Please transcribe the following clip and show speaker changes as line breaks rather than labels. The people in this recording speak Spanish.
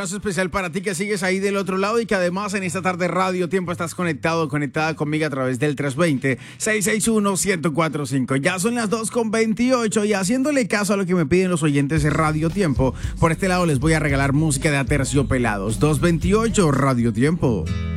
abrazo especial para ti que sigues ahí del otro lado y que además en esta tarde Radio Tiempo estás conectada conmigo a través del 320-661-1045. Ya son las 2:28 y haciéndole caso a lo que me piden los oyentes de Radio Tiempo, por este lado les voy a regalar música de Aterciopelados. 2:28 Radio Tiempo.